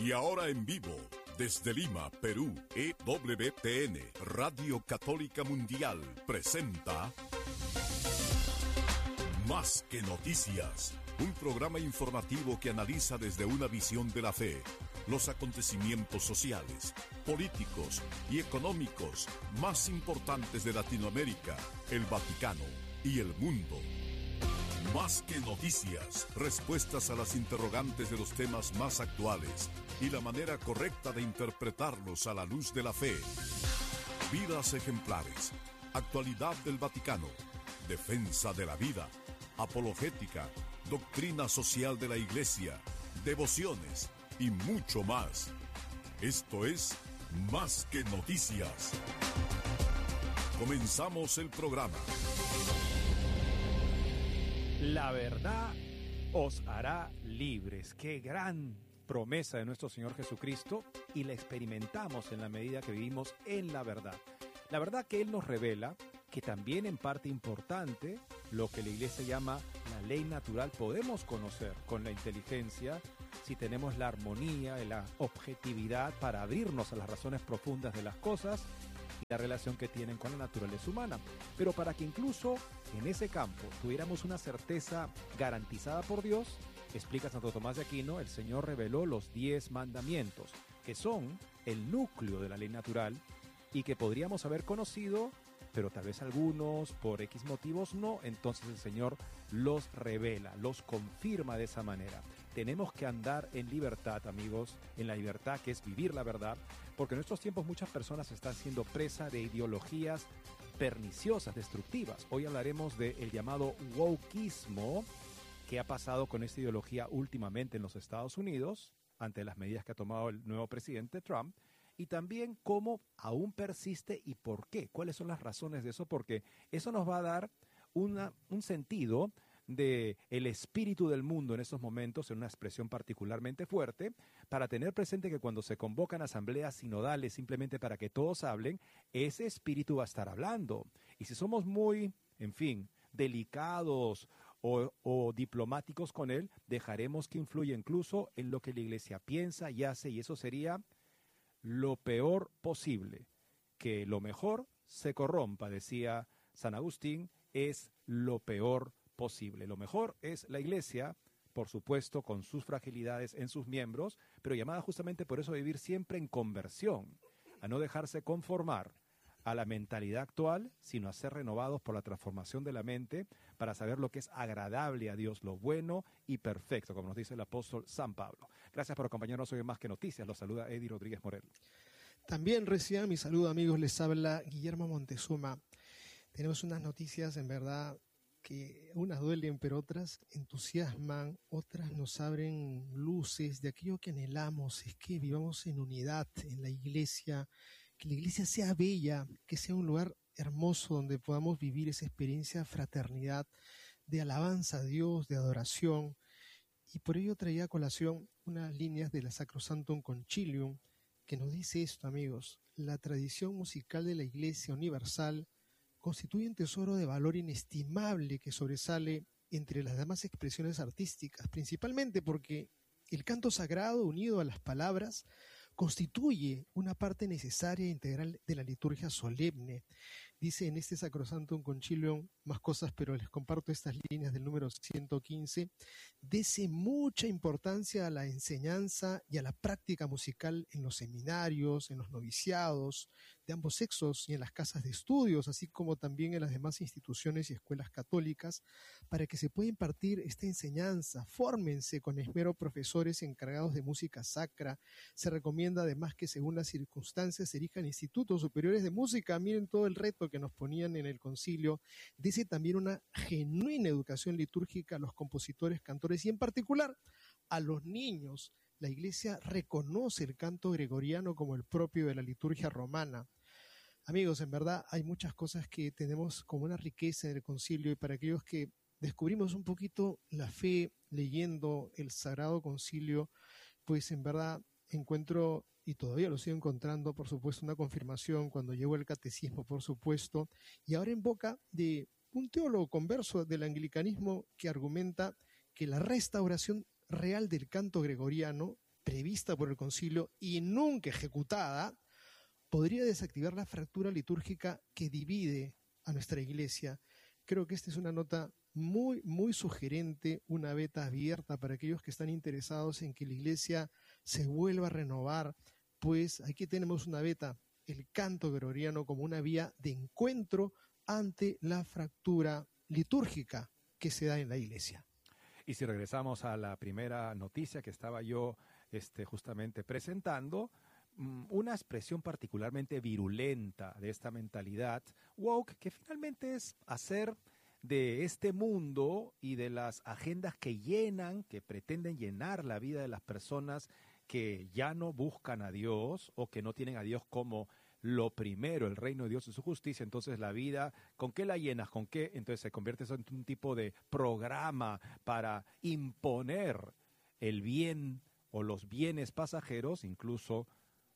Y ahora en vivo, desde Lima, Perú, EWTN, Radio Católica Mundial, presenta Más que Noticias, un programa informativo que analiza desde una visión de la fe los acontecimientos sociales, políticos y económicos más importantes de Latinoamérica, el Vaticano y el mundo. Más que noticias, respuestas a las interrogantes de los temas más actuales y la manera correcta de interpretarlos a la luz de la fe. Vidas ejemplares, actualidad del Vaticano, defensa de la vida, apologética, doctrina social de la Iglesia, devociones y mucho más. Esto es Más que Noticias. Comenzamos el programa. La verdad os hará libres. Qué gran promesa de nuestro Señor Jesucristo, y la experimentamos en la medida que vivimos en la verdad. La verdad que Él nos revela, que también en parte importante, lo que la Iglesia llama la ley natural, podemos conocer con la inteligencia si tenemos la armonía y la objetividad para abrirnos a las razones profundas de las cosas y la relación que tienen con la naturaleza humana. Pero para que incluso en ese campo tuviéramos una certeza garantizada por Dios, explica Santo Tomás de Aquino, el Señor reveló los 10 mandamientos, que son el núcleo de la ley natural y que podríamos haber conocido, pero tal vez algunos por X motivos no. Entonces el Señor los revela, los confirma de esa manera. Tenemos que andar en libertad, amigos, en la libertad que es vivir la verdad, porque en estos tiempos muchas personas están siendo presa de ideologías perniciosas, destructivas. Hoy hablaremos del llamado wokeismo, que ha pasado con esta ideología últimamente en los Estados Unidos, ante las medidas que ha tomado el nuevo presidente Trump, y también cómo aún persiste y por qué, cuáles son las razones de eso, porque eso nos va a dar un sentido de el espíritu del mundo en estos momentos, en una expresión particularmente fuerte, para tener presente que cuando se convocan asambleas sinodales simplemente para que todos hablen, ese espíritu va a estar hablando. Y si somos muy, delicados o diplomáticos con él, dejaremos que influya incluso en lo que la Iglesia piensa y hace, y eso sería lo peor posible. Que lo mejor se corrompa, decía San Agustín, es lo peor posible. Lo mejor es la Iglesia, por supuesto, con sus fragilidades en sus miembros, pero llamada justamente por eso a vivir siempre en conversión, a no dejarse conformar a la mentalidad actual, sino a ser renovados por la transformación de la mente para saber lo que es agradable a Dios, lo bueno y perfecto, como nos dice el apóstol San Pablo. Gracias por acompañarnos hoy en Más que Noticias. Los saluda Eddie Rodríguez Morel. También reciban mi saludo, amigos. Les habla Guillermo Montezuma. Tenemos unas noticias, en verdad, que unas duelen, pero otras entusiasman, otras nos abren luces de aquello que anhelamos, es que vivamos en unidad en la Iglesia, que la Iglesia sea bella, que sea un lugar hermoso donde podamos vivir esa experiencia de fraternidad, de alabanza a Dios, de adoración. Y por ello traía a colación unas líneas de la Sacrosanctum Concilium que nos dice esto, amigos: la tradición musical de la Iglesia universal constituye un tesoro de valor inestimable que sobresale entre las demás expresiones artísticas, principalmente porque el canto sagrado, unido a las palabras, constituye una parte necesaria e integral de la liturgia solemne. Dice en este Sacrosanctum Concilium más cosas, pero les comparto estas líneas del número 115. Dese mucha importancia a la enseñanza y a la práctica musical en los seminarios, en los noviciados de ambos sexos y en las casas de estudios, así como también en las demás instituciones y escuelas católicas, para que se pueda impartir esta enseñanza. Fórmense con esmero profesores encargados de música sacra. Se recomienda además que según las circunstancias se erijan institutos superiores de música. Miren todo el reto que nos ponían en el concilio. Dice también una genuina educación litúrgica a los compositores, cantores y en particular a los niños. La Iglesia reconoce el canto gregoriano como el propio de la liturgia romana. Amigos, en verdad hay muchas cosas que tenemos como una riqueza en el concilio, y para aquellos que descubrimos un poquito la fe leyendo el Sagrado Concilio, pues en verdad encuentro, y todavía lo sigo encontrando, por supuesto, una confirmación cuando llegó el catecismo, por supuesto, y ahora en boca de un teólogo converso del anglicanismo que argumenta que la restauración real del canto gregoriano prevista por el concilio y nunca ejecutada, podría desactivar la fractura litúrgica que divide a nuestra iglesia. Creo que esta es una nota muy, muy sugerente, una beta abierta para aquellos que están interesados en que la iglesia se vuelva a renovar, pues aquí tenemos una beta, el canto gregoriano como una vía de encuentro ante la fractura litúrgica que se da en la iglesia. Y si regresamos a la primera noticia que estaba yo justamente presentando, una expresión particularmente virulenta de esta mentalidad woke, que finalmente es hacer de este mundo y de las agendas que llenan, que pretenden llenar la vida de las personas que ya no buscan a Dios o que no tienen a Dios como lo primero, el reino de Dios y su justicia. Entonces la vida, ¿con qué la llenas? ¿Con qué? Entonces se convierte eso en un tipo de programa para imponer el bien o los bienes pasajeros, incluso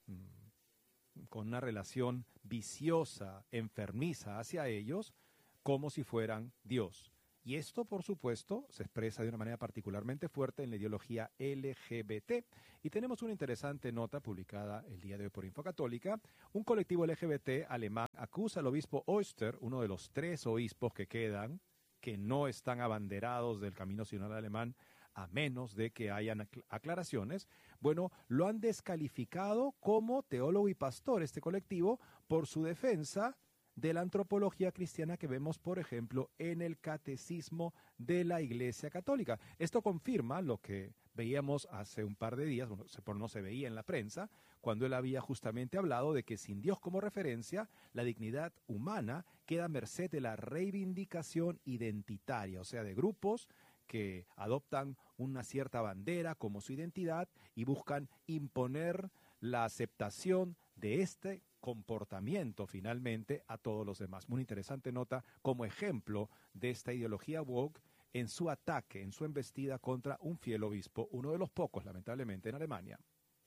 con una relación viciosa, enfermiza hacia ellos, como si fueran Dios. Y esto, por supuesto, se expresa de una manera particularmente fuerte en la ideología LGBT. Y tenemos una interesante nota publicada el día de hoy por Infocatólica. Un colectivo LGBT alemán acusa al obispo Oester, uno de los 3 obispos que quedan, que no están abanderados del camino sinodal alemán, a menos de que hayan aclaraciones. Bueno, lo han descalificado como teólogo y pastor, este colectivo, por su defensa de la antropología cristiana que vemos, por ejemplo, en el Catecismo de la Iglesia Católica. Esto confirma lo que veíamos hace un par de días, bueno, no se veía en la prensa, cuando él había justamente hablado de que sin Dios como referencia, la dignidad humana queda a merced de la reivindicación identitaria, o sea, de grupos que adoptan una cierta bandera como su identidad y buscan imponer la aceptación de este comportamiento finalmente a todos los demás. Muy interesante nota como ejemplo de esta ideología woke en su ataque, en su embestida contra un fiel obispo, uno de los pocos lamentablemente en Alemania.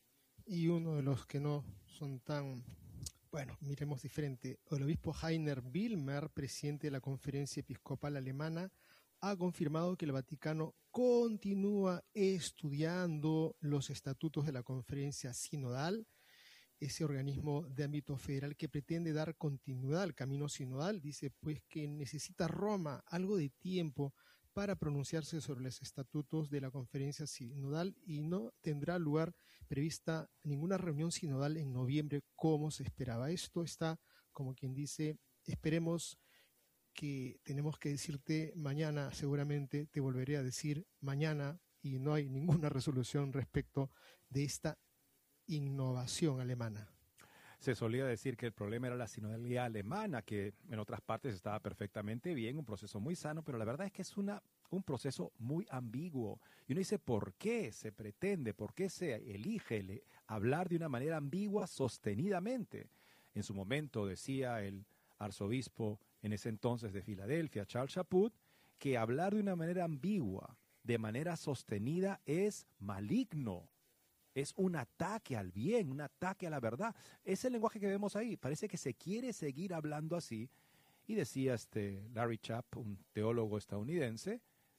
Y uno de los que no son tan, bueno, miremos diferente, el obispo Heiner Wilmer, presidente de la Conferencia Episcopal Alemana, ha confirmado que el Vaticano continúa estudiando los estatutos de la Conferencia Sinodal, ese organismo de ámbito federal que pretende dar continuidad al camino sinodal. Dice pues que necesita Roma algo de tiempo para pronunciarse sobre los estatutos de la Conferencia Sinodal y no tendrá lugar prevista ninguna reunión sinodal en noviembre como se esperaba. Esto está, como quien dice, esperemos que tenemos que decirte mañana, seguramente te volveré a decir mañana, y no hay ninguna resolución respecto de esta innovación alemana. Se solía decir que el problema era la sinodalidad alemana, que en otras partes estaba perfectamente bien, un proceso muy sano, pero la verdad es que es un proceso muy ambiguo. Y uno dice, ¿por qué se pretende, por qué se elige hablar de una manera ambigua sostenidamente? En su momento decía el arzobispo en ese entonces de Filadelfia, Charles Chaput, que hablar de una manera ambigua, de manera sostenida, es maligno. Es un ataque al bien, un ataque a la verdad. Es el lenguaje que vemos ahí. Parece que se quiere seguir hablando así. Y decía Larry Chapp, un teólogo estadounidense,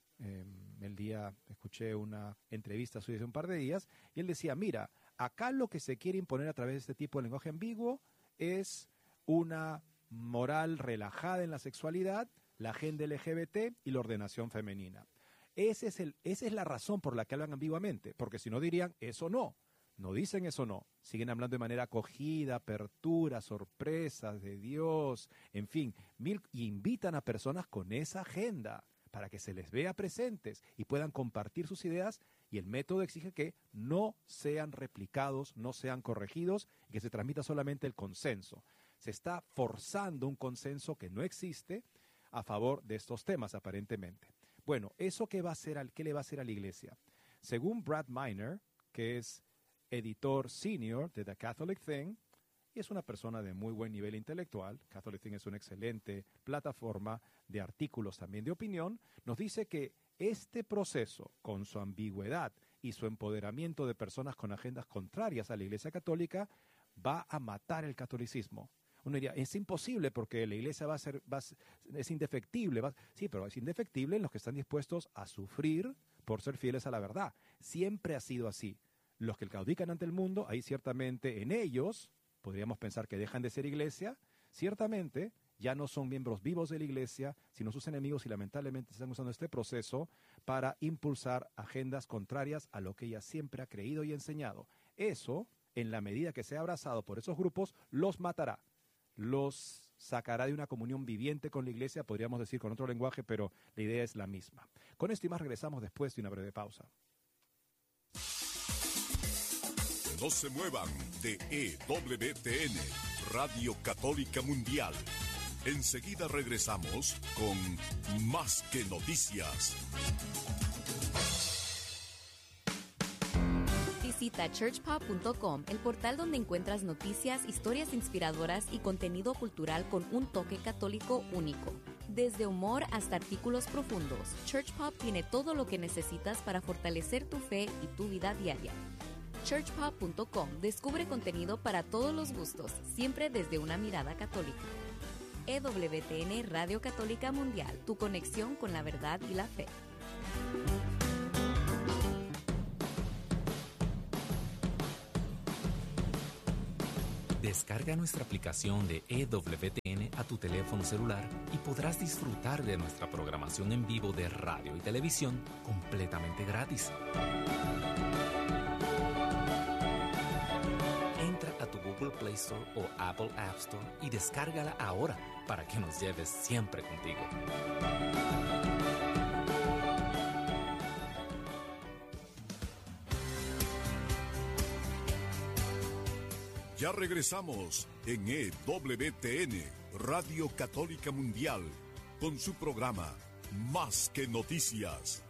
el día escuché una entrevista suya hace un par de días, y él decía, mira, acá lo que se quiere imponer a través de este tipo de lenguaje ambiguo es una moral relajada en la sexualidad, la agenda LGBT y la ordenación femenina. Esa es la razón por la que hablan ambiguamente, porque si no dirían eso no dicen eso no, siguen hablando de manera acogida, apertura, sorpresas de Dios, en fin, y invitan a personas con esa agenda para que se les vea presentes y puedan compartir sus ideas, y el método exige que no sean replicados, no sean corregidos y que se transmita solamente el consenso. Se está forzando un consenso que no existe a favor de estos temas aparentemente. Bueno, ¿eso qué le va a hacer a la iglesia? Según Brad Miner, que es editor senior de The Catholic Thing, y es una persona de muy buen nivel intelectual, Catholic Thing es una excelente plataforma de artículos también de opinión, nos dice que este proceso, con su ambigüedad y su empoderamiento de personas con agendas contrarias a la Iglesia Católica, va a matar el catolicismo. Uno diría, es imposible porque la iglesia es indefectible. Sí, pero es indefectible en los que están dispuestos a sufrir por ser fieles a la verdad. Siempre ha sido así. Los que claudican ante el mundo, ahí ciertamente en ellos, podríamos pensar que dejan de ser iglesia, ciertamente ya no son miembros vivos de la iglesia, sino sus enemigos y lamentablemente están usando este proceso para impulsar agendas contrarias a lo que ella siempre ha creído y enseñado. Eso, en la medida que sea abrazado por esos grupos, los matará, los sacará de una comunión viviente con la iglesia, podríamos decir con otro lenguaje, pero la idea es la misma. Con esto y más regresamos después de una breve pausa. No se muevan de EWTN, Radio Católica Mundial. Enseguida regresamos con Más que Noticias. Visita churchpop.com, el portal donde encuentras noticias, historias inspiradoras y contenido cultural con un toque católico único. Desde humor hasta artículos profundos, Churchpop tiene todo lo que necesitas para fortalecer tu fe y tu vida diaria. churchpop.com descubre contenido para todos los gustos, siempre desde una mirada católica. EWTN Radio Católica Mundial, tu conexión con la verdad y la fe. Descarga nuestra aplicación de EWTN a tu teléfono celular y podrás disfrutar de nuestra programación en vivo de radio y televisión completamente gratis. Entra a tu Google Play Store o Apple App Store y descárgala ahora para que nos lleves siempre contigo. Ya regresamos en EWTN, Radio Católica Mundial, con su programa Más que Noticias.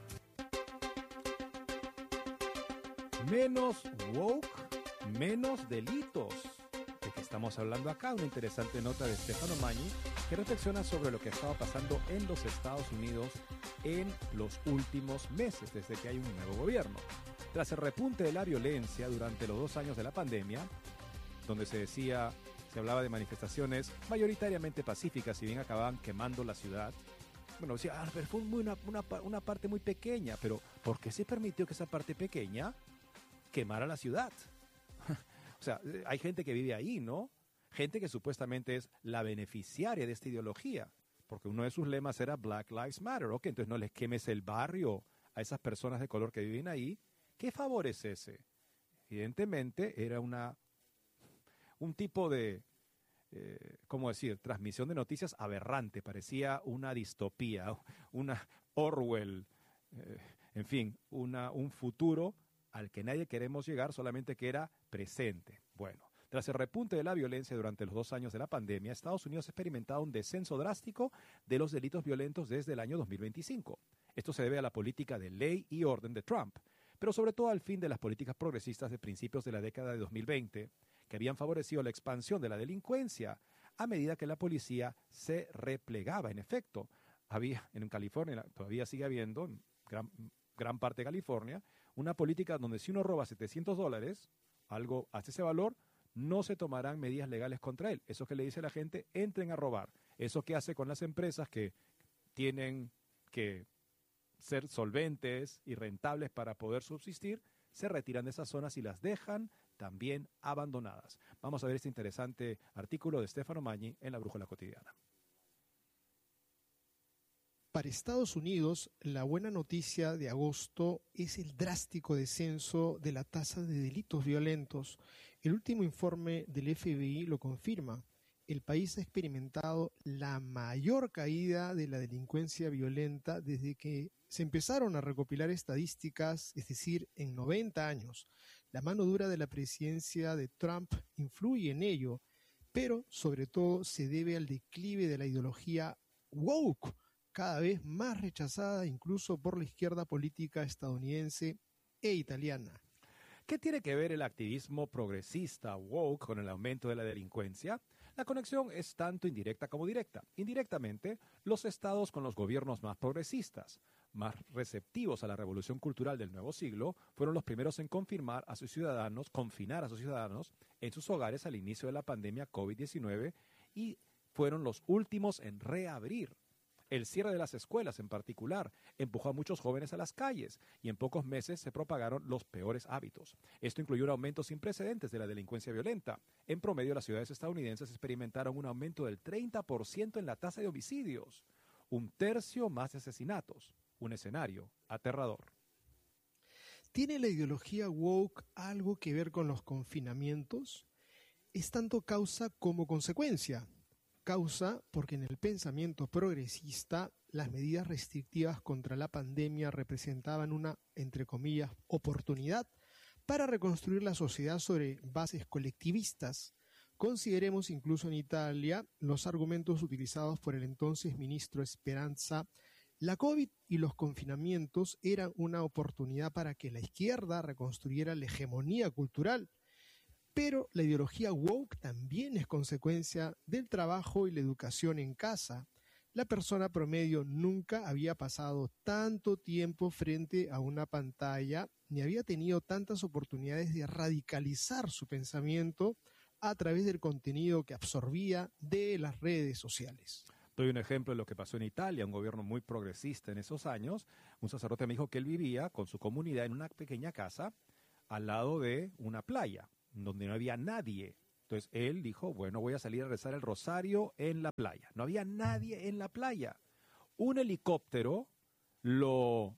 Menos woke, menos delitos. ¿De qué estamos hablando acá? Una interesante nota de Stefano Magni, que reflexiona sobre lo que estaba pasando en los Estados Unidos en los últimos meses, desde que hay un nuevo gobierno. Tras el repunte de la violencia durante los 2 años de la pandemia, donde se hablaba de manifestaciones mayoritariamente pacíficas, si bien acababan quemando la ciudad. Bueno, decía, pero fue una parte muy pequeña, pero ¿por qué se permitió que esa parte pequeña quemara la ciudad? O sea, hay gente que vive ahí, ¿no? Gente que supuestamente es la beneficiaria de esta ideología, porque uno de sus lemas era Black Lives Matter. Ok, entonces no les quemes el barrio a esas personas de color que viven ahí. ¿Qué favor es ese? Evidentemente era un tipo de, ¿cómo decir?, transmisión de noticias aberrante, parecía una distopía, una Orwell, en fin, un futuro al que nadie queremos llegar, solamente que era presente. Bueno, tras el repunte de la violencia durante los 2 años de la pandemia, Estados Unidos ha experimentado un descenso drástico de los delitos violentos desde el año 2025. Esto se debe a la política de ley y orden de Trump, pero sobre todo al fin de las políticas progresistas de principios de la década de 2020, que habían favorecido la expansión de la delincuencia a medida que la policía se replegaba. En efecto, había en California, todavía sigue habiendo, en gran parte de California, una política donde si uno roba $700, algo hasta ese valor, no se tomarán medidas legales contra él. Eso que le dice a la gente, entren a robar. Eso que hace con las empresas que tienen que ser solventes y rentables para poder subsistir, se retiran de esas zonas y las dejan también abandonadas. Vamos a ver este interesante artículo de Stefano Magni en La Brújula Cotidiana. Para Estados Unidos, la buena noticia de agosto es el drástico descenso de la tasa de delitos violentos. El último informe del FBI lo confirma. El país ha experimentado la mayor caída de la delincuencia violenta desde que se empezaron a recopilar estadísticas, es decir, en 90 años. La mano dura de la presidencia de Trump influye en ello, pero sobre todo se debe al declive de la ideología woke, cada vez más rechazada incluso por la izquierda política estadounidense e italiana. ¿Qué tiene que ver el activismo progresista woke con el aumento de la delincuencia? La conexión es tanto indirecta como directa. Indirectamente, los estados con los gobiernos más progresistas, más receptivos a la revolución cultural del nuevo siglo, fueron los primeros en confinar a sus ciudadanos en sus hogares al inicio de la pandemia COVID-19 y fueron los últimos en reabrir. El cierre de las escuelas, en particular, empujó a muchos jóvenes a las calles y en pocos meses se propagaron los peores hábitos. Esto incluyó un aumento sin precedentes de la delincuencia violenta. En promedio, las ciudades estadounidenses experimentaron un aumento del 30% en la tasa de homicidios, un tercio más de asesinatos, un escenario aterrador. ¿Tiene la ideología woke algo que ver con los confinamientos? Es tanto causa como consecuencia. Causa porque en el pensamiento progresista las medidas restrictivas contra la pandemia representaban una, entre comillas, oportunidad para reconstruir la sociedad sobre bases colectivistas. Consideremos incluso en Italia los argumentos utilizados por el entonces ministro Speranza. La COVID y los confinamientos eran una oportunidad para que la izquierda reconstruyera la hegemonía cultural. Pero la ideología woke también es consecuencia del trabajo y la educación en casa. La persona promedio nunca había pasado tanto tiempo frente a una pantalla ni había tenido tantas oportunidades de radicalizar su pensamiento a través del contenido que absorbía de las redes sociales. Doy un ejemplo de lo que pasó en Italia, un gobierno muy progresista en esos años. Un sacerdote me dijo que él vivía con su comunidad en una pequeña casa al lado de una playa, donde no había nadie. Entonces él dijo, bueno, voy a salir a rezar el rosario en la playa. No había nadie en la playa. Un helicóptero lo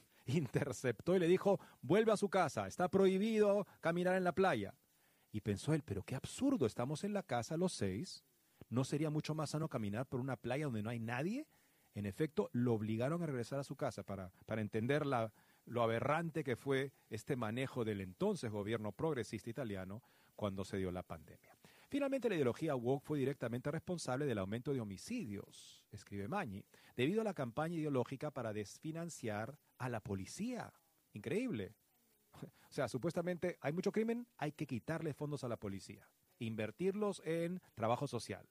interceptó y le dijo, vuelve a su casa, está prohibido caminar en la playa. Y pensó él, pero qué absurdo, estamos en la casa los 6, ¿no sería mucho más sano caminar por una playa donde no hay nadie? En efecto, lo obligaron a regresar a su casa para entender lo aberrante que fue este manejo del entonces gobierno progresista italiano cuando se dio la pandemia. Finalmente, la ideología woke fue directamente responsable del aumento de homicidios, escribe Magni, debido a la campaña ideológica para desfinanciar a la policía. Increíble. O sea, supuestamente hay mucho crimen, hay que quitarle fondos a la policía, invertirlos en trabajo social.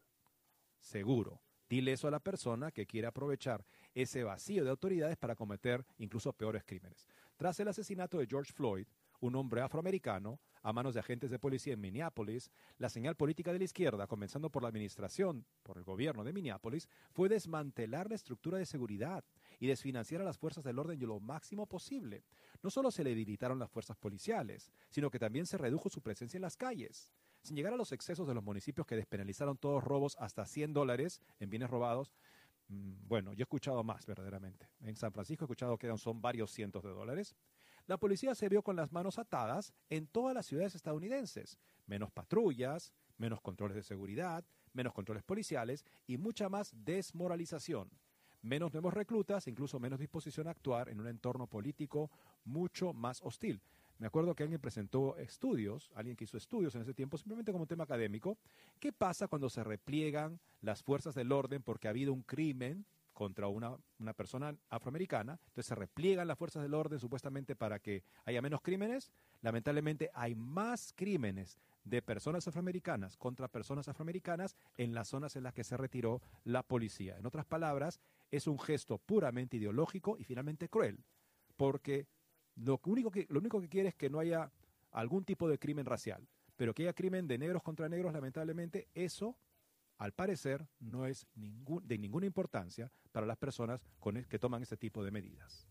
Seguro. Dile eso a la persona que quiere aprovechar ese vacío de autoridades para cometer incluso peores crímenes. Tras el asesinato de George Floyd, un hombre afroamericano, a manos de agentes de policía en Minneapolis, la señal política de la izquierda, comenzando por la administración, por el gobierno de Minneapolis, fue desmantelar la estructura de seguridad y desfinanciar a las fuerzas del orden lo máximo posible. No solo se le debilitaron las fuerzas policiales, sino que también se redujo su presencia en las calles. Sin llegar a los excesos de los municipios que despenalizaron todos robos hasta $100 en bienes robados, bueno, yo he escuchado más verdaderamente. En San Francisco he escuchado que son varios cientos de dólares. La policía se vio con las manos atadas en todas las ciudades estadounidenses. Menos patrullas, menos controles de seguridad, menos controles policiales y mucha más desmoralización. Menos nuevos reclutas, incluso menos disposición a actuar en un entorno político mucho más hostil. Me acuerdo que alguien presentó estudios, alguien que hizo estudios en ese tiempo, simplemente como tema académico. ¿Qué pasa cuando se repliegan las fuerzas del orden porque ha habido un crimen contra una persona afroamericana? Entonces se repliegan las fuerzas del orden supuestamente para que haya menos crímenes. Lamentablemente hay más crímenes de personas afroamericanas contra personas afroamericanas en las zonas en las que se retiró la policía. En otras palabras, es un gesto puramente ideológico y finalmente cruel, porque lo único que quiere es que no haya algún tipo de crimen racial, pero que haya crimen de negros contra negros, lamentablemente, eso, al parecer, no es de ninguna importancia para las personas que toman este tipo de medidas.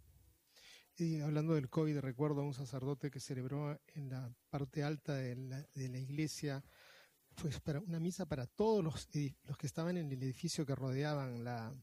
Y hablando del COVID, recuerdo a un sacerdote que celebró en la parte alta de la iglesia, pues para una misa para todos los que estaban en el edificio que rodeaban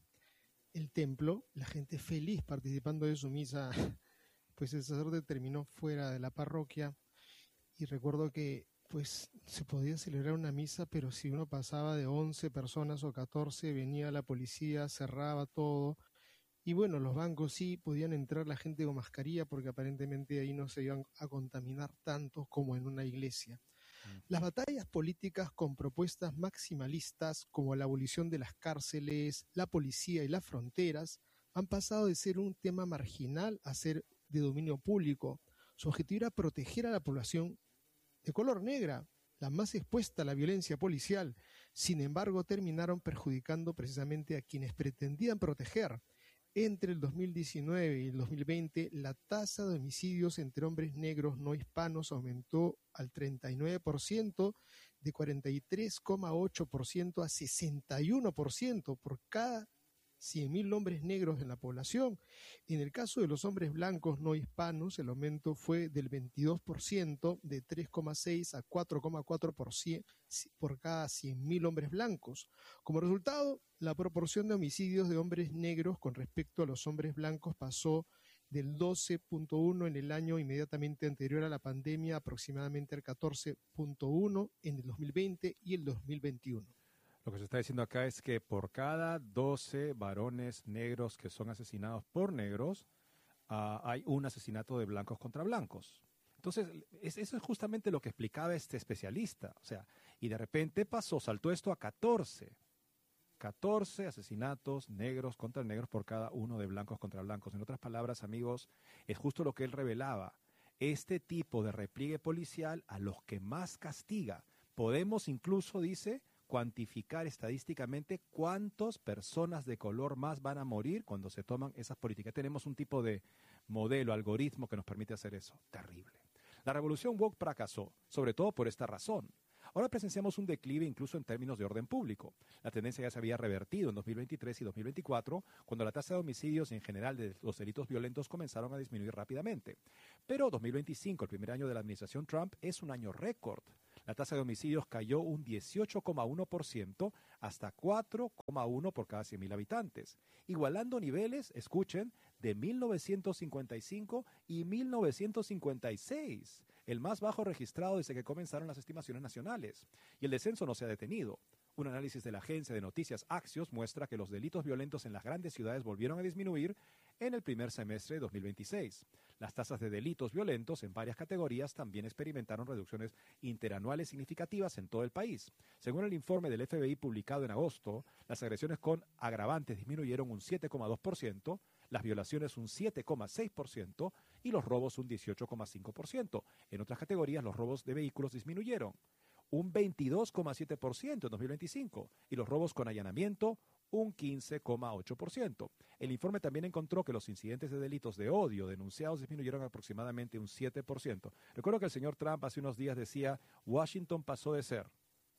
el templo, la gente feliz participando de su misa. Pues el sacerdote terminó fuera de la parroquia y recuerdo que pues se podía celebrar una misa, pero si uno pasaba de 11 personas o 14, venía la policía, cerraba todo. Y bueno, los bancos sí podían entrar la gente con mascarilla porque aparentemente ahí no se iban a contaminar tanto como en una iglesia. Las batallas políticas con propuestas maximalistas como la abolición de las cárceles, la policía y las fronteras han pasado de ser un tema marginal a ser de dominio público. Su objetivo era proteger a la población de color negra, la más expuesta a la violencia policial. Sin embargo, terminaron perjudicando precisamente a quienes pretendían proteger. Entre el 2019 y el 2020, la tasa de homicidios entre hombres negros no hispanos aumentó al 39%, de 43,8% a 61% por cada 100.000 hombres negros en la población. En el caso de los hombres blancos no hispanos, el aumento fue del 22%, de 3,6 a 4,4% por cada 100.000 hombres blancos. Como resultado, la proporción de homicidios de hombres negros con respecto a los hombres blancos pasó del 12,1 en el año inmediatamente anterior a la pandemia, aproximadamente al 14,1 en el 2020 y el 2021. Lo que se está diciendo acá es que por cada 12 varones negros que son asesinados por negros, hay un asesinato de blancos contra blancos. Entonces, eso es justamente lo que explicaba este especialista. O sea, y de repente saltó esto a 14 asesinatos negros contra negros por cada uno de blancos contra blancos. En otras palabras, amigos, es justo lo que él revelaba. Este tipo de repliegue policial a los que más castiga. Podemos incluso, dice, cuantificar estadísticamente cuántas personas de color más van a morir cuando se toman esas políticas. Tenemos un tipo de modelo, algoritmo que nos permite hacer eso. Terrible. La revolución woke fracasó, sobre todo por esta razón. Ahora presenciamos un declive incluso en términos de orden público. La tendencia ya se había revertido en 2023 y 2024, cuando la tasa de homicidios y en general de los delitos violentos comenzaron a disminuir rápidamente. Pero 2025, el primer año de la administración Trump, es un año récord. La tasa de homicidios cayó un 18,1% hasta 4,1 por cada 100.000 habitantes, igualando niveles, escuchen, de 1955 y 1956, el más bajo registrado desde que comenzaron las estimaciones nacionales. Y el descenso no se ha detenido. Un análisis de la agencia de noticias Axios muestra que los delitos violentos en las grandes ciudades volvieron a disminuir en el primer semestre de 2026. Las tasas de delitos violentos en varias categorías también experimentaron reducciones interanuales significativas en todo el país. Según el informe del FBI publicado en agosto, las agresiones con agravantes disminuyeron un 7,2%, las violaciones un 7,6% y los robos un 18,5%. En otras categorías, los robos de vehículos disminuyeron un 22,7% en 2025 y los robos con allanamiento un 15,8%. El informe también encontró que los incidentes de delitos de odio denunciados disminuyeron aproximadamente un 7%. Recuerdo que el señor Trump hace unos días decía, Washington pasó de ser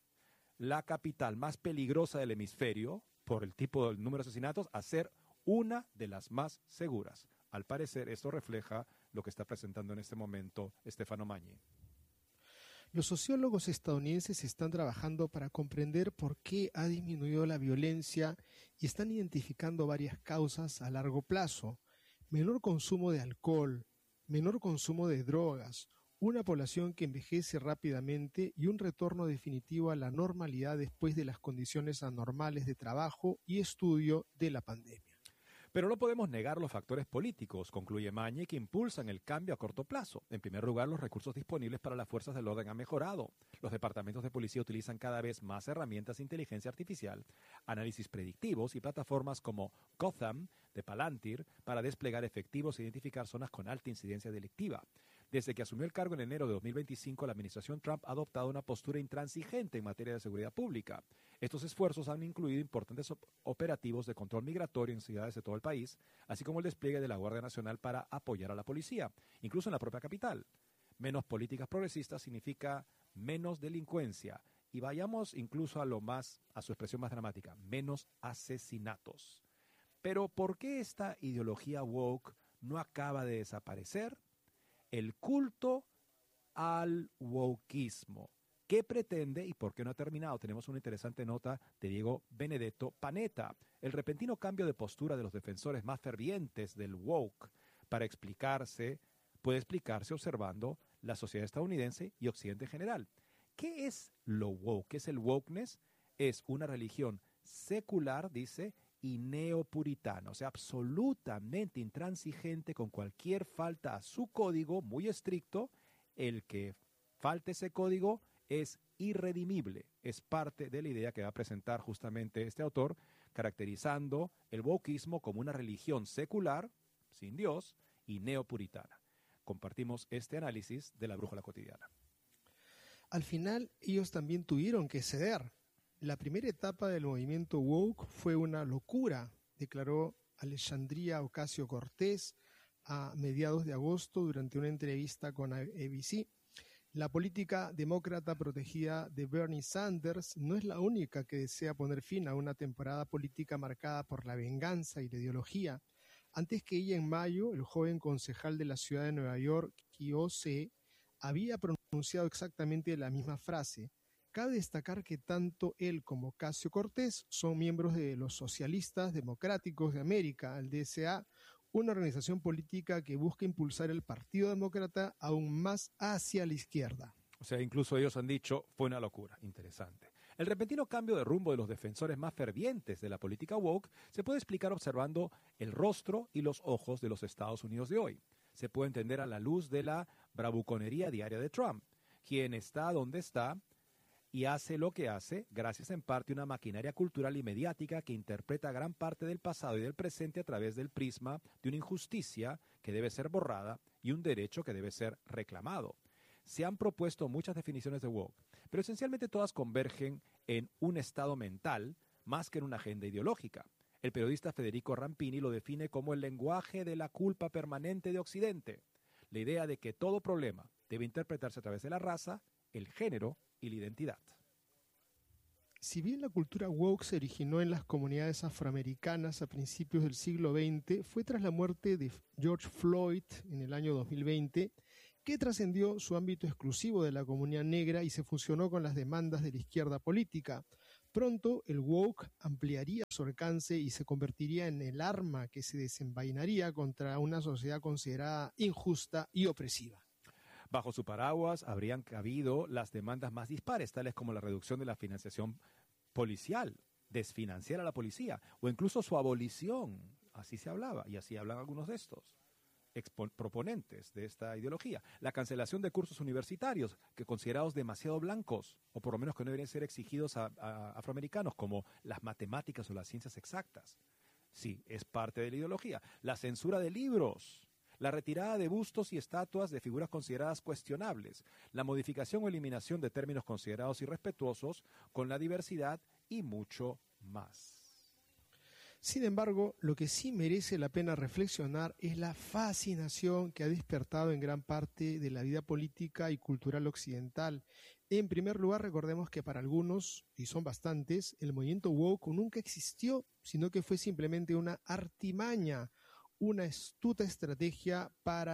la capital más peligrosa del hemisferio por el tipo del número de asesinatos a ser una de las más seguras. Al parecer, esto refleja lo que está presentando en este momento Stefano Magni. Los sociólogos estadounidenses están trabajando para comprender por qué ha disminuido la violencia y están identificando varias causas a largo plazo. Menor consumo de alcohol, menor consumo de drogas, una población que envejece rápidamente y un retorno definitivo a la normalidad después de las condiciones anormales de trabajo y estudio de la pandemia. Pero no podemos negar los factores políticos, concluye Magni, que impulsan el cambio a corto plazo. En primer lugar, los recursos disponibles para las fuerzas del orden han mejorado. Los departamentos de policía utilizan cada vez más herramientas de inteligencia artificial, análisis predictivos y plataformas como Gotham de Palantir para desplegar efectivos e identificar zonas con alta incidencia delictiva. Desde que asumió el cargo en enero de 2025, la administración Trump ha adoptado una postura intransigente en materia de seguridad pública. Estos esfuerzos han incluido importantes operativos de control migratorio en ciudades de todo el país, así como el despliegue de la Guardia Nacional para apoyar a la policía, incluso en la propia capital. Menos políticas progresistas significa menos delincuencia. Y vayamos incluso a su expresión más dramática, menos asesinatos. Pero ¿por qué esta ideología woke no acaba de desaparecer? El culto al wokeismo. ¿Qué pretende y por qué no ha terminado? Tenemos una interesante nota de Diego Benedetto Panetta. El repentino cambio de postura de los defensores más fervientes del woke puede explicarse observando la sociedad estadounidense y Occidente en general. ¿Qué es lo woke? ¿Qué es el wokeness? Es una religión secular, dice, y neopuritana, o sea, absolutamente intransigente con cualquier falta a su código muy estricto. El que falte ese código es irredimible. Es parte de la idea que va a presentar justamente este autor, caracterizando el wokeismo como una religión secular, sin Dios, y neopuritana. Compartimos este análisis de la Brújula Cotidiana. Al final, ellos también tuvieron que ceder. La primera etapa del movimiento woke fue una locura, declaró Alexandria Ocasio-Cortez a mediados de agosto durante una entrevista con ABC. La política demócrata protegida de Bernie Sanders no es la única que desea poner fin a una temporada política marcada por la venganza y la ideología. Antes que ella, en mayo, el joven concejal de la ciudad de Nueva York, Kiyose, había pronunciado exactamente la misma frase. Cabe destacar que tanto él como Ocasio Cortés son miembros de los Socialistas Democráticos de América, el DSA, una organización política que busca impulsar el Partido Demócrata aún más hacia la izquierda. O sea, incluso ellos han dicho, fue una locura. Interesante. El repentino cambio de rumbo de los defensores más fervientes de la política woke se puede explicar observando el rostro y los ojos de los Estados Unidos de hoy. Se puede entender a la luz de la bravuconería diaria de Trump, quien está donde está y hace lo que hace gracias en parte a una maquinaria cultural y mediática que interpreta gran parte del pasado y del presente a través del prisma de una injusticia que debe ser borrada y un derecho que debe ser reclamado. Se han propuesto muchas definiciones de woke, pero esencialmente todas convergen en un estado mental más que en una agenda ideológica. El periodista Federico Rampini lo define como el lenguaje de la culpa permanente de Occidente, la idea de que todo problema debe interpretarse a través de la raza, el género y la identidad. Si bien la cultura woke se originó en las comunidades afroamericanas a principios del siglo XX, fue tras la muerte de George Floyd en el año 2020 que trascendió su ámbito exclusivo de la comunidad negra y se fusionó con las demandas de la izquierda política. Pronto el woke ampliaría su alcance y se convertiría en el arma que se desenvainaría contra una sociedad considerada injusta y opresiva. Bajo su paraguas habrían cabido las demandas más dispares, tales como la reducción de la financiación policial, desfinanciar a la policía, o incluso su abolición. Así se hablaba, y así hablan algunos de estos proponentes de esta ideología. La cancelación de cursos universitarios, que considerados demasiado blancos, o por lo menos que no deberían ser exigidos a afroamericanos, como las matemáticas o las ciencias exactas. Sí, es parte de la ideología. La censura de libros. La retirada de bustos y estatuas de figuras consideradas cuestionables, la modificación o eliminación de términos considerados irrespetuosos con la diversidad y mucho más. Sin embargo, lo que sí merece la pena reflexionar es la fascinación que ha despertado en gran parte de la vida política y cultural occidental. En primer lugar, recordemos que para algunos, y son bastantes, el movimiento woke nunca existió, sino que fue simplemente una artimaña, una astuta estrategia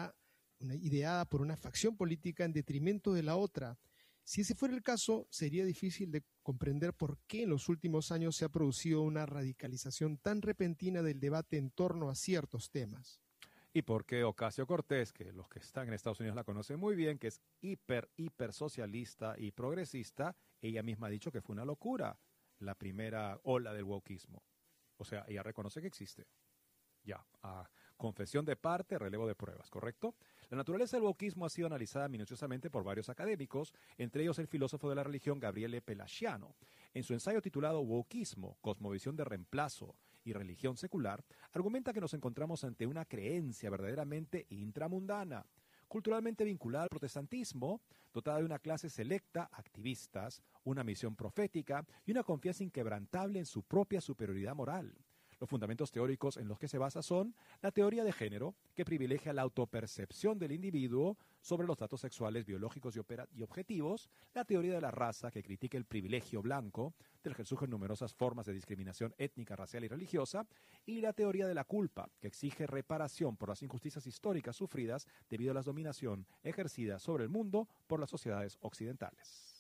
ideada por una facción política en detrimento de la otra. Si ese fuera el caso, sería difícil de comprender por qué en los últimos años se ha producido una radicalización tan repentina del debate en torno a ciertos temas. Y por qué Ocasio Cortés, que los que están en Estados Unidos la conocen muy bien, que es hiper socialista y progresista, ella misma ha dicho que fue una locura la primera ola del wokeismo. O sea, ella reconoce que existe. Ya, confesión de parte, relevo de pruebas, ¿correcto? La naturaleza del wokeismo ha sido analizada minuciosamente por varios académicos, entre ellos el filósofo de la religión Gabriele Pelagiano. En su ensayo titulado Wokeismo, cosmovisión de reemplazo y religión secular, argumenta que nos encontramos ante una creencia verdaderamente intramundana, culturalmente vinculada al protestantismo, dotada de una clase selecta, activistas, una misión profética y una confianza inquebrantable en su propia superioridad moral. Los fundamentos teóricos en los que se basa son la teoría de género, que privilegia la autopercepción del individuo sobre los datos sexuales, biológicos y objetivos, la teoría de la raza, que critica el privilegio blanco, del que surgen numerosas formas de discriminación étnica, racial y religiosa, y la teoría de la culpa, que exige reparación por las injusticias históricas sufridas debido a la dominación ejercida sobre el mundo por las sociedades occidentales.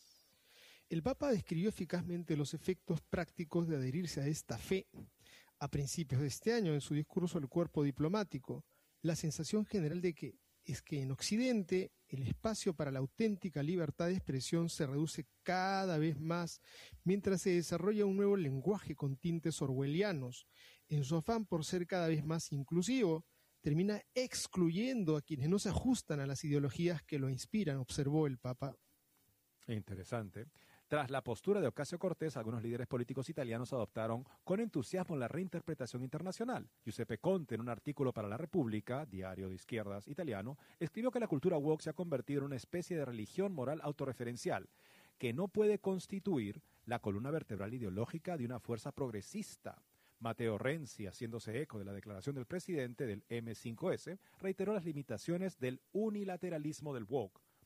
El Papa describió eficazmente los efectos prácticos de adherirse a esta fe. A principios de este año, en su discurso al cuerpo diplomático, la sensación general es que en Occidente el espacio para la auténtica libertad de expresión se reduce cada vez más mientras se desarrolla un nuevo lenguaje con tintes orwellianos. En su afán por ser cada vez más inclusivo, termina excluyendo a quienes no se ajustan a las ideologías que lo inspiran, observó el Papa. Interesante. Tras la postura de Ocasio Cortés, algunos líderes políticos italianos adoptaron con entusiasmo la reinterpretación internacional. Giuseppe Conte, en un artículo para La Repubblica, diario de izquierdas italiano, escribió que la cultura woke se ha convertido en una especie de religión moral autorreferencial, que no puede constituir la columna vertebral ideológica de una fuerza progresista. Matteo Renzi, haciéndose eco de la declaración del presidente del M5S, reiteró las limitaciones del unilateralismo del woke,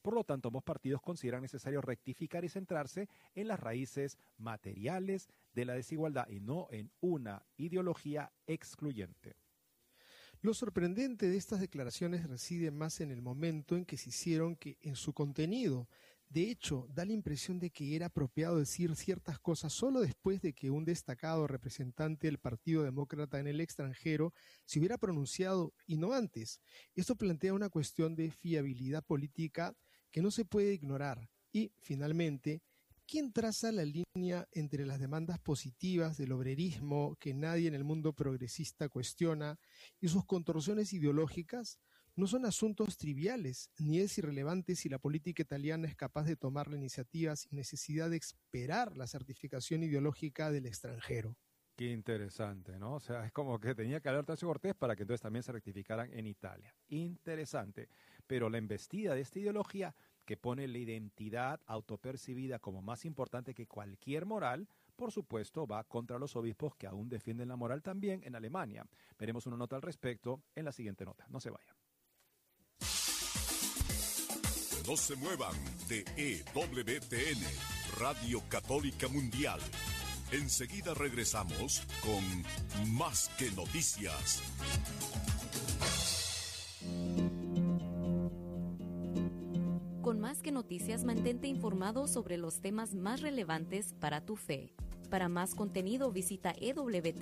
Por lo tanto, ambos partidos consideran necesario rectificar y centrarse en las raíces materiales de la desigualdad y no en una ideología excluyente. Lo sorprendente de estas declaraciones reside más en el momento en que se hicieron que en su contenido. De hecho, da la impresión de que era apropiado decir ciertas cosas solo después de que un destacado representante del Partido Demócrata en el extranjero se hubiera pronunciado y no antes. Esto plantea una cuestión de fiabilidad política que no se puede ignorar. Y, finalmente, ¿quién traza la línea entre las demandas positivas del obrerismo que nadie en el mundo progresista cuestiona y sus contorsiones ideológicas? No son asuntos triviales, ni es irrelevante si la política italiana es capaz de tomar la iniciativa sin necesidad de esperar la certificación ideológica del extranjero. Qué interesante, ¿no? O sea, es como que tenía que hablar Tasso Cortés para que entonces también se rectificaran en Italia. Interesante. Pero la embestida de esta ideología que pone la identidad autopercibida como más importante que cualquier moral, por supuesto, va contra los obispos que aún defienden la moral también en Alemania. Veremos una nota al respecto en la siguiente nota. No se vayan. No se muevan de EWTN, Radio Católica Mundial. Enseguida regresamos con Más que Noticias. Con Más que Noticias, mantente informado sobre los temas más relevantes para tu fe. Para más contenido, visita EWTN.com.